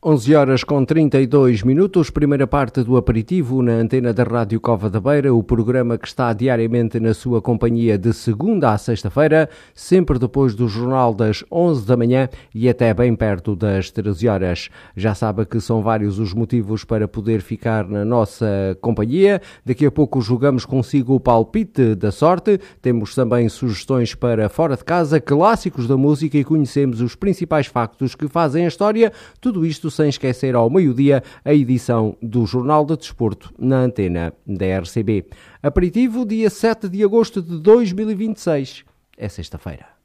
11 horas com 32 minutos, primeira parte do aperitivo na antena da Rádio Cova da Beira, o programa que está diariamente na sua companhia de segunda à sexta-feira, sempre depois do jornal das 11 da manhã e até bem perto das 13 horas. Já sabe que são vários os motivos para poder ficar na nossa companhia. Daqui a pouco jogamos consigo o palpite da sorte, temos também sugestões para fora de casa, clássicos da música e conhecemos os principais factos que fazem a história, tudo isto sem esquecer ao meio-dia a edição do Jornal de Desporto na antena da RCB. Aperitivo dia 7 de agosto de 2026. É sexta-feira.